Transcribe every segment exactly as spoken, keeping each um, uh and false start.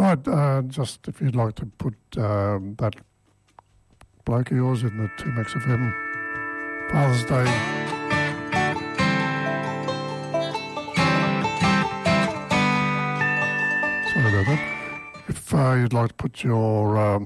Right, uh, just if you'd like to put um, that bloke of yours in the two Max F M Father's Day. Sorry about that. If uh, you'd like to put your um,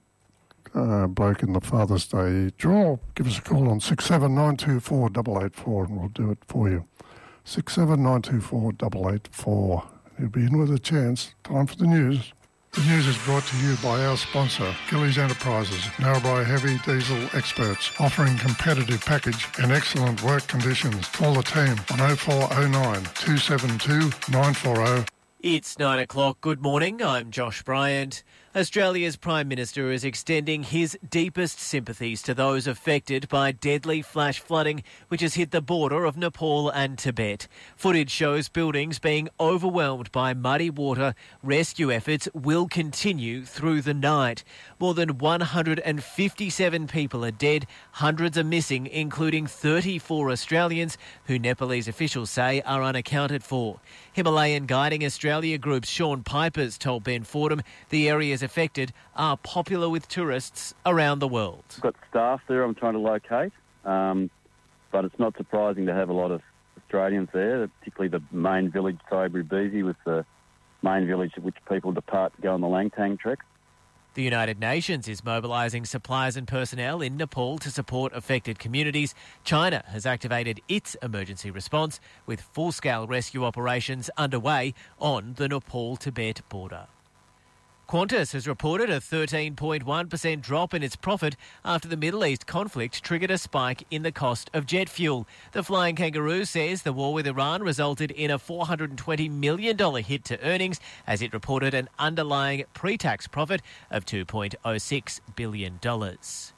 uh, bloke in the Father's Day draw, give us a call on six seven nine two four eight eight four and we'll do it for you. six seven nine two four eight eight four. You'll be in with a chance. Time for the news. The news is brought to you by our sponsor, Gillies Enterprises, Narrabri heavy diesel experts, offering competitive package and excellent work conditions. Call the team on oh four oh nine, two seven two, nine four oh. It's nine o'clock. Good morning. I'm Josh Bryant. Australia's Prime Minister is extending his deepest sympathies to those affected by deadly flash flooding which has hit the border of Nepal and Tibet. Footage shows buildings being overwhelmed by muddy water. Rescue efforts will continue through the night. More than one hundred fifty-seven people are dead. Hundreds are missing, including thirty-four Australians who Nepalese officials say are unaccounted for. Himalayan Guiding Australia Group's Sean Pipers told Ben Fordham the areas affected are popular with tourists around the world. I've got staff there I'm trying to locate, um, but it's not surprising to have a lot of Australians there, particularly the main village, Sobri Beezy, with the main village at which people depart to go on the Langtang trek. The United Nations is mobilising supplies and personnel in Nepal to support affected communities. China has activated its emergency response with full-scale rescue operations underway on the Nepal-Tibet border. Qantas has reported a thirteen point one percent drop in its profit after the Middle East conflict triggered a spike in the cost of jet fuel. The Flying Kangaroo says the war with Iran resulted in a four hundred twenty million dollars hit to earnings as it reported an underlying pre-tax profit of two point oh six billion dollars.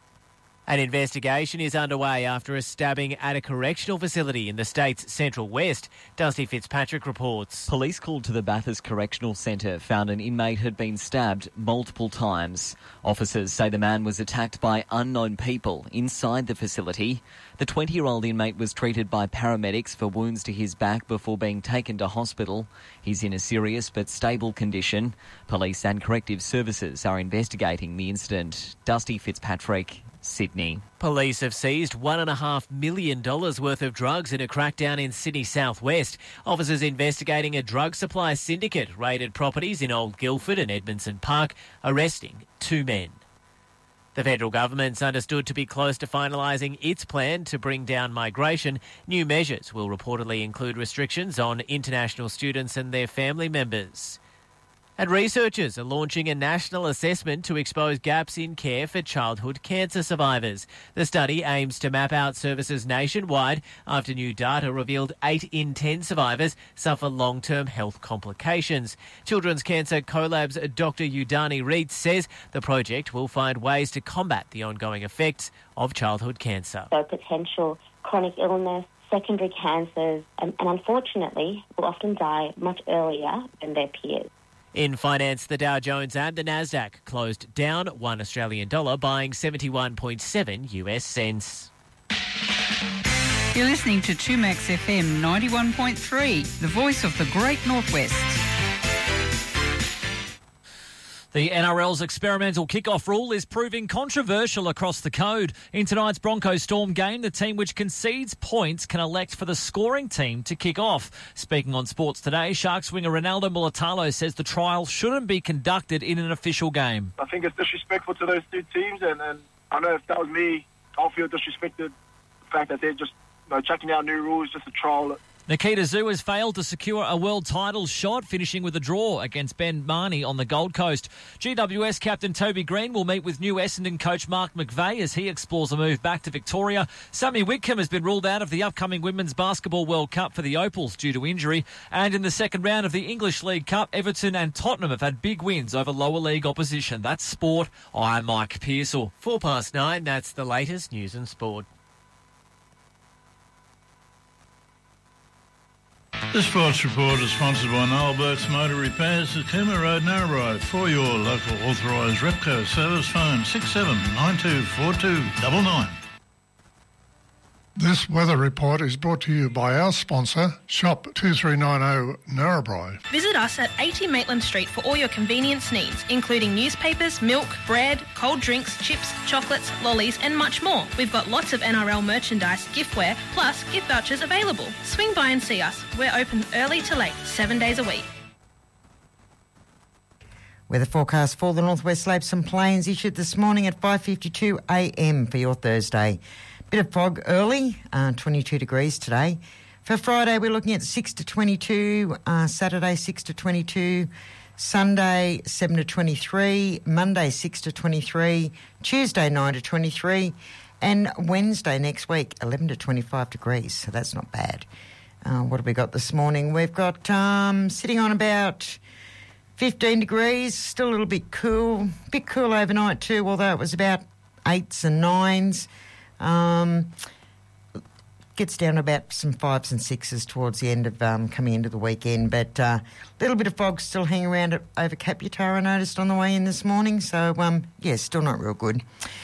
An investigation is underway after a stabbing at a correctional facility in the state's Central West. Dusty Fitzpatrick reports. Police called to the Bathurst Correctional Centre found an inmate had been stabbed multiple times. Officers say the man was attacked by unknown people inside the facility. The twenty-year-old inmate was treated by paramedics for wounds to his back before being taken to hospital. He's in a serious but stable condition. Police and corrective services are investigating the incident. Dusty Fitzpatrick, Sydney. Police have seized one point five million dollars worth of drugs in a crackdown in Sydney southwest. Officers investigating a drug supply syndicate raided properties in Old Guildford and Edmondson Park, arresting two men. The federal government's understood to be close to finalising its plan to bring down migration. New measures will reportedly include restrictions on international students and their family members. And researchers are launching a national assessment to expose gaps in care for childhood cancer survivors. The study aims to map out services nationwide after new data revealed eight in ten survivors suffer long-term health complications. Children's Cancer Collab's Doctor Udani Reed says the project will find ways to combat the ongoing effects of childhood cancer. So potential chronic illness, secondary cancers, and, and unfortunately will often die much earlier than their peers. In finance, the Dow Jones and the Nasdaq closed down one Australian dollar, buying seventy-one point seven U S cents. You're listening to two Max F M ninety-one point three, the voice of the Great Northwest. The N R L's experimental kickoff rule is proving controversial across the code. In tonight's Broncos Storm game, the team which concedes points can elect for the scoring team to kick off. Speaking on Sports Today, Sharks winger Ronaldo Mulatalo says the trial shouldn't be conducted in an official game. I think it's disrespectful to those two teams, and, and I know if that was me, I'll feel disrespected. The fact that they're just you know, checking out new rules just to trial it. Nikita Zhu has failed to secure a world title shot, finishing with a draw against Ben Marnie on the Gold Coast. G W S captain Toby Green will meet with new Essendon coach Mark McVeigh as he explores a move back to Victoria. Sammy Whitcomb has been ruled out of the upcoming Women's Basketball World Cup for the Opals due to injury. And in the second round of the English League Cup, Everton and Tottenham have had big wins over lower league opposition. That's sport. I'm Mike Pearsall. Four past nine, that's the latest news and sport. The Sports Report is sponsored by Noel Burke's Motor Repairs at Cooma Road, Narrabri. For your local authorised Repco service, phone six seven nine two four two nine nine. This weather report is brought to you by our sponsor, Shop two three nine zero Narrabri. Visit us at eighty Maitland Street for all your convenience needs, including newspapers, milk, bread, cold drinks, chips, chocolates, lollies and much more. We've got lots of N R L merchandise, giftware, plus gift vouchers available. Swing by and see us. We're open early to late, seven days a week. Weather forecast for the Northwest Slopes and Plains issued this morning at five fifty-two a m for your Thursday. Bit of fog early, uh, twenty-two degrees today. For Friday, we're looking at six to twenty-two, uh, Saturday six to twenty-two, Sunday seven to twenty-three, Monday six to twenty-three, Tuesday nine to twenty-three, and Wednesday next week eleven to twenty-five degrees, so that's not bad. Uh, what have we got this morning? We've got um, sitting on about fifteen degrees, still a little bit cool, bit cool overnight too, although it was about eights and nines. Um, gets down to about some fives and sixes towards the end of um, coming into the weekend, but a uh, little bit of fog still hanging around over Caputara, I noticed on the way in this morning, so um, yeah, still not real good.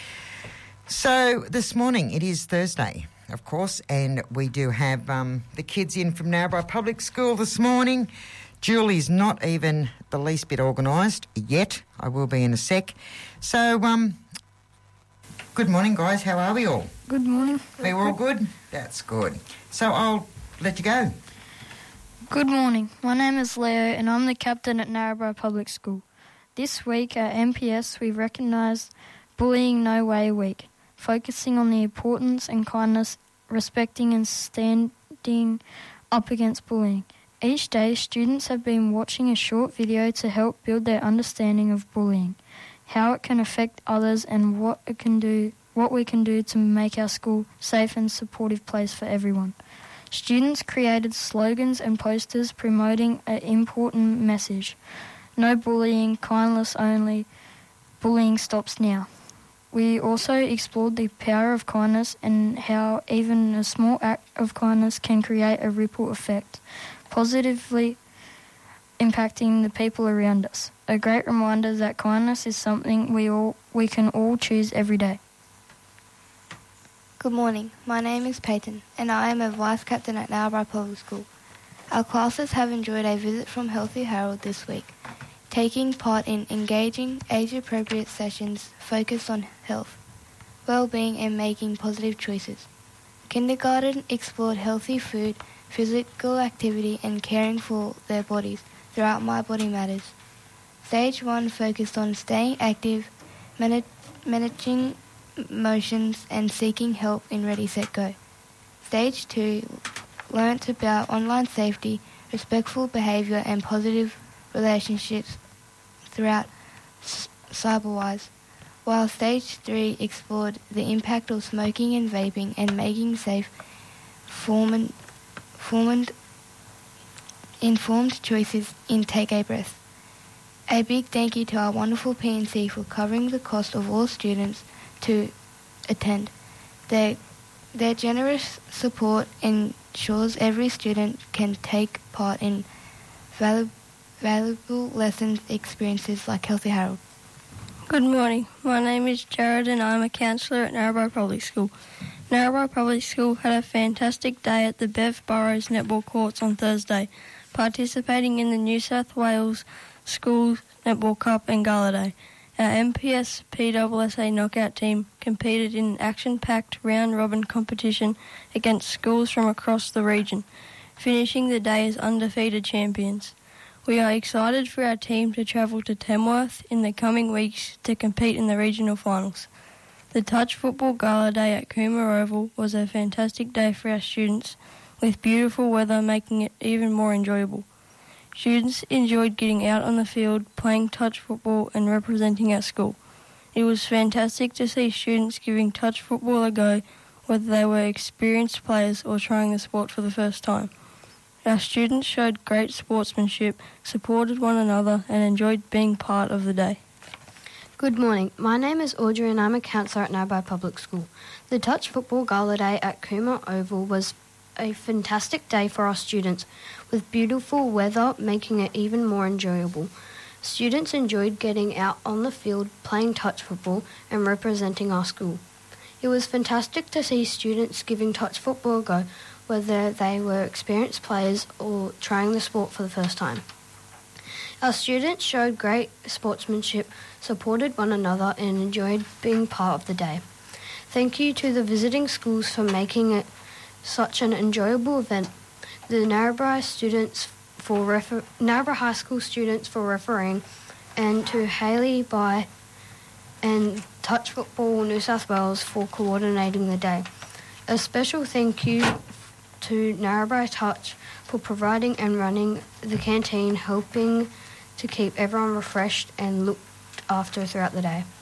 So this morning it is Thursday, of course, and we do have um, the kids in from Narrabri Public School this morning. Julie's not even the least bit organised yet. I will be in a sec. So, um, good morning, guys. How are we all? Good morning. Are you all good? That's good. So I'll let you go. Good morning. My name is Leo and I'm the captain at Narrabri Public School. This week at M P S we recognised Bullying No Way Week, focusing on the importance and kindness, respecting and standing up against bullying. Each day, students have been watching a short video to help build their understanding of bullying, how it can affect others and what it can do, what we can do to make our school a safe and supportive place for everyone. Students created slogans and posters promoting an important message. No bullying, kindness only, bullying stops now. We also explored the power of kindness and how even a small act of kindness can create a ripple effect, positively impacting the people around us. A great reminder that kindness is something we all we can all choose every day. Good morning. My name is Peyton and I am a Vice Captain at Narrabri Public School. Our classes have enjoyed a visit from Healthy Harold this week, taking part in engaging, age-appropriate sessions focused on health, well-being and making positive choices. Kindergarten explored healthy food, physical activity and caring for their bodies throughout My Body Matters. Stage one focused on staying active, manage, managing emotions and seeking help in Ready, Set, Go. Stage two learnt about online safety, respectful behaviour and positive relationships throughout Cyberwise, while Stage three explored the impact of smoking and vaping and making safe, formed, formed, informed choices in Take a Breath. A big thank you to our wonderful P N C for covering the cost of all students to attend. Their, their generous support ensures every student can take part in valuable valuable lessons experiences like Healthy Harold. Good morning. My name is Jared and I'm a counsellor at Narrabri Public School. Narrabri Public School had a fantastic day at the Bev Burrows Netball Courts on Thursday, participating in the New South Wales Schools Netball Cup and Gala Day. Our M P S P S S A knockout team competed in an action-packed round-robin competition against schools from across the region, finishing the day as undefeated champions. We are excited for our team to travel to Tamworth in the coming weeks to compete in the regional finals. The Touch Football Gala Day at Cooma Oval was a fantastic day for our students, with beautiful weather making it even more enjoyable. Students enjoyed getting out on the field, playing touch football and representing our school. It was fantastic to see students giving touch football a go, whether they were experienced players or trying the sport for the first time. Our students showed great sportsmanship, supported one another and enjoyed being part of the day. Good morning. My name is Audrey and I'm a counsellor at Narrabri Public School. The Touch Football Gala Day at Cooma Oval was a fantastic day for our students, with beautiful weather making it even more enjoyable. Students enjoyed getting out on the field, playing touch football and representing our school. It was fantastic to see students giving touch football a go, whether they were experienced players or trying the sport for the first time. Our students showed great sportsmanship, supported one another and enjoyed being part of the day. Thank you to the visiting schools for making it such an enjoyable event. The Narrabri students for refer- Narrabri High School students for refereeing, and to Hayley By and Touch Football New South Wales for coordinating the day. A special thank you to Narrabri Touch for providing and running the canteen, helping to keep everyone refreshed and looked after throughout the day.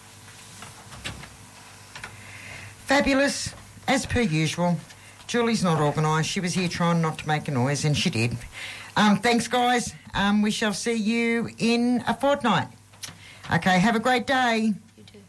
Fabulous, as per usual. Julie's not organised. She was here trying not to make a noise, and she did. Um, thanks, guys. Um, we shall see you in a fortnight. Okay, have a great day. You too.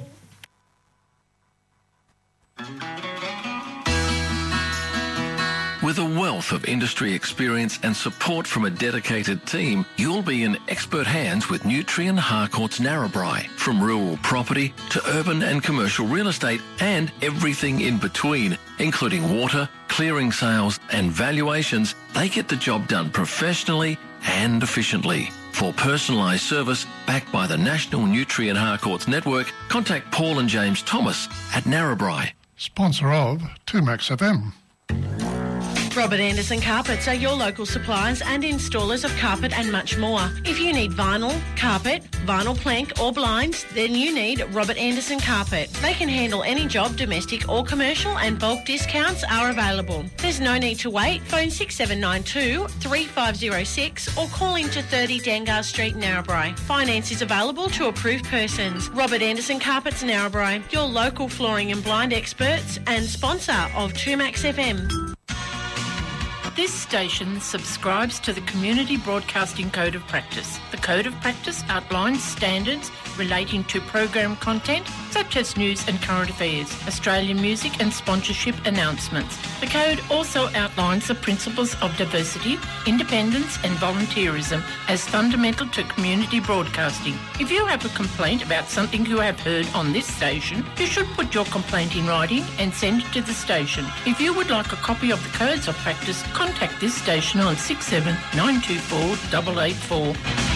With a wealth of industry experience and support from a dedicated team, you'll be in expert hands with Nutrien Harcourts Narrabri. From rural property to urban and commercial real estate and everything in between, including water, clearing sales and valuations, they get the job done professionally and efficiently. For personalised service backed by the National Nutrien Harcourts Network, contact Paul and James Thomas at Narrabri. Sponsor of two Max F M. Robert Anderson Carpets are your local suppliers and installers of carpet and much more. If you need vinyl, carpet, vinyl plank or blinds, then you need Robert Anderson Carpet. They can handle any job, domestic or commercial, and bulk discounts are available. There's no need to wait. Phone six seven nine two, three five zero six or call into thirty Dangar Street, Narrabri. Finance is available to approved persons. Robert Anderson Carpets, Narrabri, your local flooring and blind experts and sponsor of two Max F M. This station subscribes to the Community Broadcasting Code of Practice. The Code of Practice outlines standards relating to program content such as news and current affairs, Australian music and sponsorship announcements. The Code also outlines the principles of diversity, independence and volunteerism as fundamental to community broadcasting. If you have a complaint about something you have heard on this station, you should put your complaint in writing and send it to the station. If you would like a copy of the Codes of Practice, contact this station on six seven nine two four eight eight four.